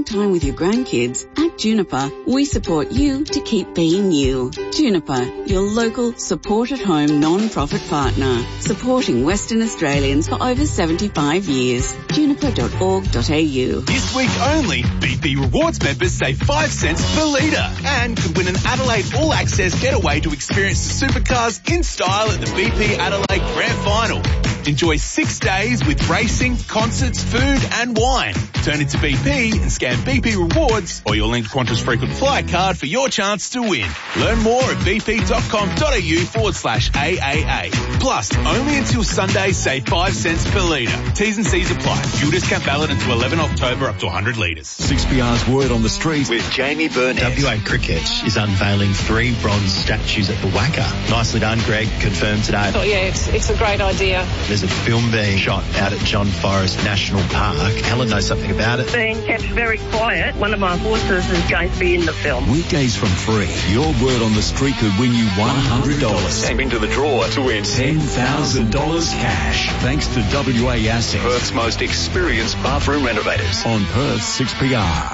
time with your grandkids, at Juniper, we support you to keep being you. Juniper, your local support-at-home non-profit partner, supporting Western Australians for over 75 years. Juniper.org.au. This week only, BP Rewards members save 5 cents per litre and could win an Adelaide All-Access getaway to experience the supercars in style at the BP Adelaide Grand Final. Enjoy 6 days with racing, concerts, food and wine. Turn into BP and scan BP Rewards or your linked Qantas frequent flyer card for your chance to win. Learn more at bp.com.au/AAA. Plus, only until Sunday, save 5 cents per litre. T's and C's apply. Fuel discount valid until 11 October up to 100 litres. 6PR's Word on the Street with Jamie Burnett. WA Cricket is unveiling 3 bronze statues at the Wacker. Nicely done, Greg. Confirmed today. Oh, yeah, it's a great idea. There's a film being shot out at John Forest National Park. Helen knows something about it. Being kept very quiet. One of my horses is going to be in the film. Weekdays from 3. Your Word on the Street could win you $100. Step into the draw to win $10,000 cash. Thanks to WA Assets, Perth's most experienced bathroom renovators. On Perth 6PR.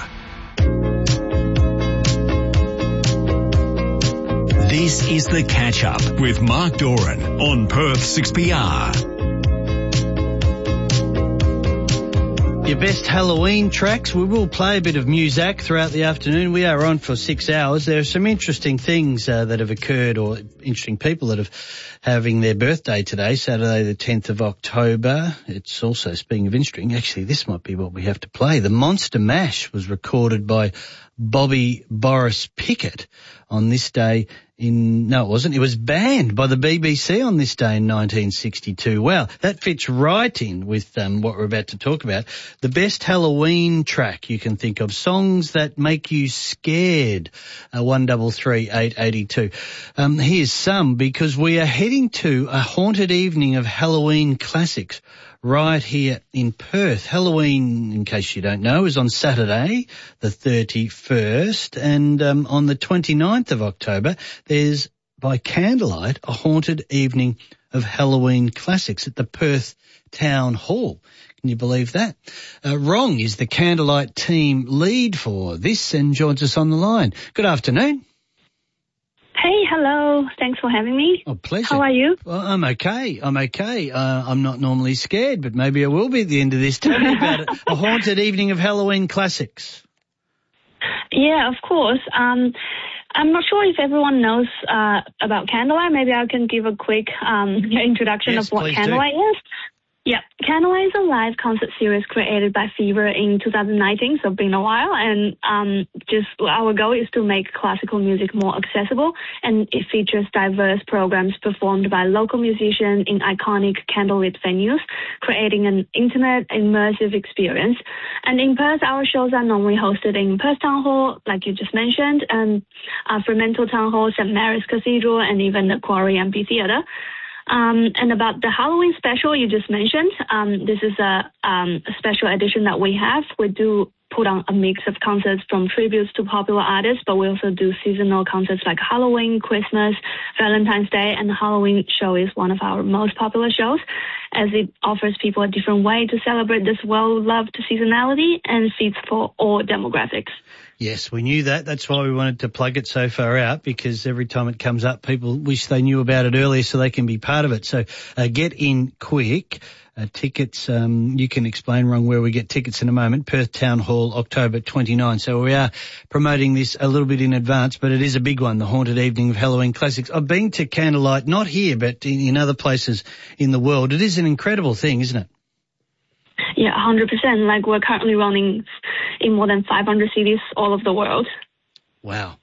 This is The Catch Up with Mark Doran on Perth 6PR. Your best Halloween tracks. We will play a bit of music throughout the afternoon. We are on for 6 hours. There are some interesting things that have occurred, or interesting people that are having their birthday today, Saturday the 10th of October. It's also, speaking of interesting, actually this might be what we have to play. The Monster Mash was recorded by Bobby Boris Pickett on this day no, it wasn't. It was banned by the BBC on this day in 1962. Well, that fits right in with what we're about to talk about. The best Halloween track you can think of, songs that make you scared. 133 882. Here's some, because we are heading to a haunted evening of Halloween classics right here in Perth. Halloween, in case you don't know, is on Saturday, the 31st, and on the 29th of October, there's, by candlelight, a haunted evening of Halloween classics at the Perth Town Hall. Can you believe that? Wrong is the candlelight team lead for this and joins us on the line. Good afternoon. Hey, hello. Thanks for having me. Oh, pleasure. How are you? Well, I'm okay. I'm not normally scared, but maybe I will be at the end of this. Tell me about it. A haunted evening of Halloween classics. Yeah, of course. I'm not sure if everyone knows about Candlelight. Maybe I can give a quick introduction of what Candlelight is. Yeah, Candlelight is a live concert series created by Fever in 2019, so been a while, and just our goal is to make classical music more accessible, and it features diverse programs performed by local musicians in iconic candlelit venues, creating an intimate, immersive experience. And in Perth, our shows are normally hosted in Perth Town Hall, like you just mentioned, and Fremantle Town Hall, St Mary's Cathedral, and even the Quarry Amphitheatre. And about the Halloween special you just mentioned, this is a special edition that we have. We do put on a mix of concerts from tributes to popular artists, but we also do seasonal concerts like Halloween, Christmas, Valentine's Day, and the Halloween show is one of our most popular shows, as it offers people a different way to celebrate this well-loved seasonality and fits for all demographics. Yes, we knew that. That's why we wanted to plug it so far out, because every time it comes up, people wish they knew about it earlier so they can be part of it. So get in quick. Tickets, you can explain, Ron, where we get tickets in a moment. Perth Town Hall, October 29. So we are promoting this a little bit in advance, but it is a big one, the Haunted Evening of Halloween Classics. I've been to Candlelight, not here, but in other places in the world. It is an incredible thing, isn't it? Yeah, 100%. Like, we're currently running in more than 500 cities all over the world. Wow.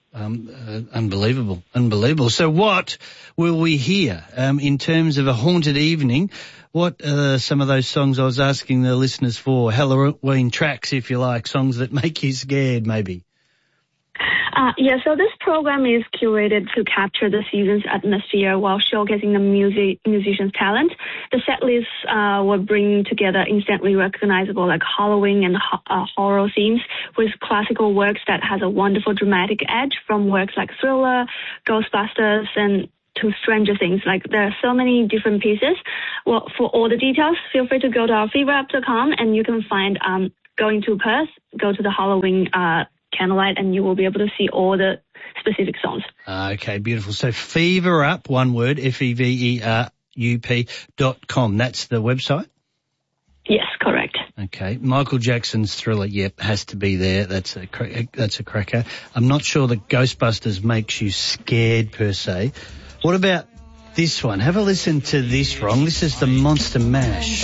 Unbelievable. So what will we hear in terms of a haunted evening? What are some of those songs I was asking the listeners for? Halloween tracks, if you like, songs that make you scared, maybe. Yeah, so this program is curated to capture the season's atmosphere while showcasing the musicians' talent. The set lists will bring together instantly recognizable, like Halloween and horror themes, with classical works that has a wonderful dramatic edge, from works like Thriller, Ghostbusters, and to Stranger Things. Like, there are so many different pieces. Well, for all the details, feel free to go to our fever.com and you can find going to Perth, go to the Halloween candlelight, and you will be able to see all the specific songs. Okay, beautiful. So feverup, one word, FEVERUP.com. That's the website? Yes, correct. Okay. Michael Jackson's Thriller, yep, has to be there. That's a cracker. I'm not sure that Ghostbusters makes you scared per se. What about this one? Have a listen to this, Wrong. This is the Monster Mash.